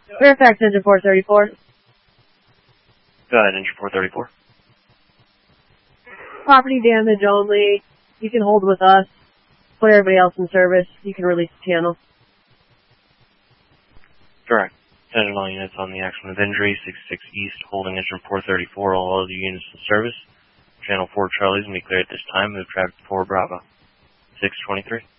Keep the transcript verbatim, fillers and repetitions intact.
Fairfax engine four thirty-four. Go ahead, engine four thirty-four. Property damage only. You can hold with us. Put everybody else in service. You can release the channel. Correct. Attention all units on the accident of injury, sixty-six East, holding engine four thirty-four, all other units in service. Channel four Charlie's going to be clear at this time. Move traffic to four Bravo. six twenty-three.